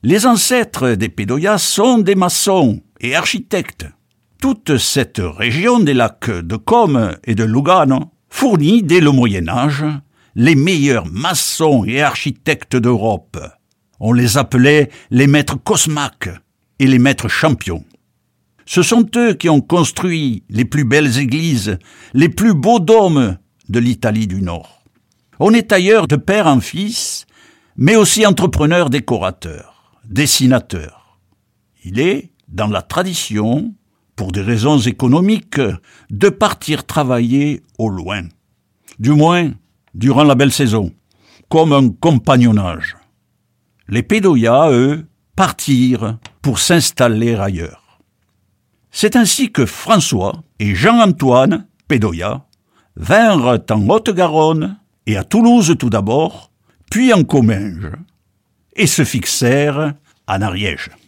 Les ancêtres des Pédoyas sont des maçons et architectes. Toute cette région des lacs de Comme et de Lugano fournit dès le Moyen-Âge les meilleurs maçons et architectes d'Europe. On les appelait les maîtres Cosmaques et les maîtres champions. Ce sont eux qui ont construit les plus belles églises, les plus beaux dômes de l'Italie du Nord. On est ailleurs de père en fils, mais aussi entrepreneur décorateur, dessinateur. Il est dans la tradition, pour des raisons économiques, de partir travailler au loin. Du moins, durant la belle saison, comme un compagnonnage. Les Pédoyas, eux, partirent pour s'installer ailleurs. C'est ainsi que François et Jean-Antoine Pédoyas vinrent en Haute-Garonne et à Toulouse tout d'abord, puis en Comminges, et se fixèrent en Ariège.